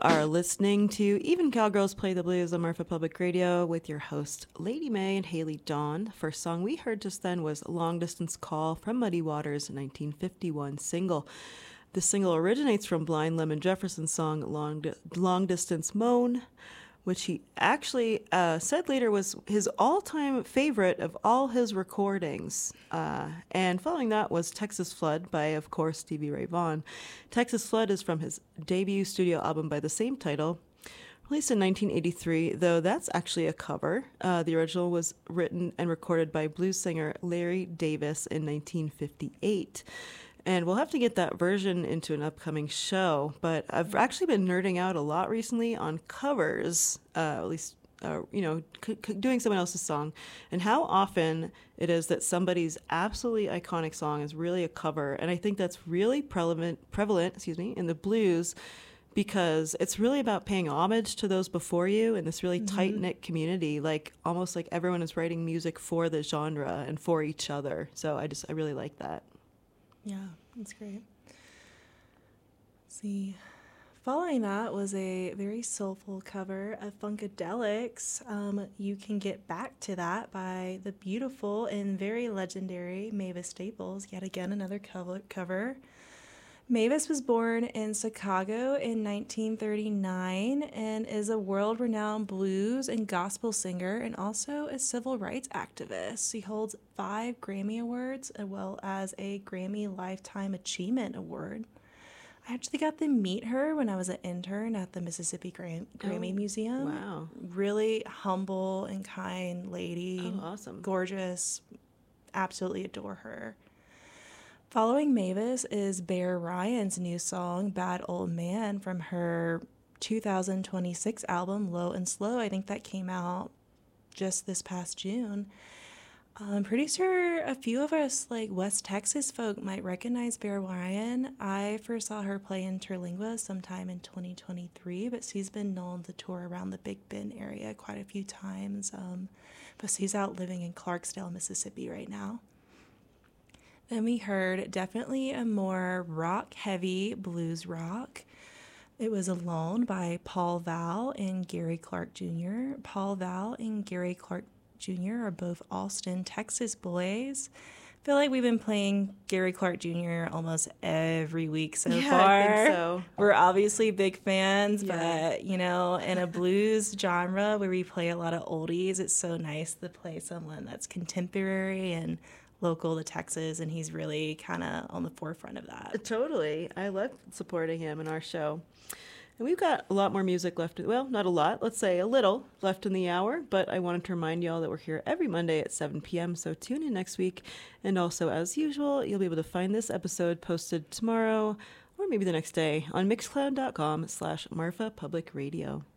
are listening to Even Cowgirls Play the Blues on Marfa Public Radio with your host, Lady May and Haley Dawn. The first song we heard just then was Long Distance Call from Muddy Waters' 1951 single. The single originates from Blind Lemon Jefferson's song Long Distance Moan, which he actually said later was his all-time favorite of all his recordings. And following that was Texas Flood by, of course, Stevie Ray Vaughan. Texas Flood is from his debut studio album by the same title, released in 1983, though that's actually a cover. The original was written and recorded by blues singer Larry Davis in 1958. And we'll have to get that version into an upcoming show. But I've actually been nerding out a lot recently on covers, at least, doing someone else's song, and how often it is that somebody's absolutely iconic song is really a cover. And I think that's really prevalent, in the blues, because it's really about paying homage to those before you in this really tight-knit community, like almost like everyone is writing music for the genre and for each other. So I really like that. Yeah, that's great. Let's see. Following that was a very soulful cover of Funkadelics. You Can Get Back to That by the beautiful and very legendary Mavis Staples. Yet again, another cover. Mavis was born in Chicago in 1939 and is a world-renowned blues and gospel singer and also a civil rights activist. She holds 5 Grammy Awards as well as a Grammy Lifetime Achievement Award. I actually got to meet her when I was an intern at the Mississippi Grammy Museum. Wow. Really humble and kind lady. Oh, awesome. Gorgeous. Absolutely adore her. Following Mavis is Bear Ryan's new song, Bad Old Man, from her 2026 album, Low and Slow. I think that came out just this past June. I'm pretty sure a few of us, like West Texas folk, might recognize Bear Ryan. I first saw her play in Terlingua sometime in 2023, but she's been known to tour around the Big Bend area quite a few times. But she's out living in Clarksdale, Mississippi right now. Then we heard definitely a more rock-heavy blues rock. It was Alone by Paul Val and Gary Clark Jr. Paul Val and Gary Clark Jr. are both Austin, Texas boys. I feel like we've been playing Gary Clark Jr. almost every week so far. I think so. We're obviously big fans, Yeah. but, in a blues genre where we play a lot of oldies, it's so nice to play someone that's contemporary and local to Texas, and he's really kind of on the forefront of that. Totally. I love supporting him in our show. And we've got a lot more music left. Well, not a lot. Let's say a little left in the hour. But I wanted to remind y'all that we're here every Monday at 7 p.m. So tune in next week. And also, as usual, you'll be able to find this episode posted tomorrow or maybe the next day on Mixcloud.com/Marfa Public Radio.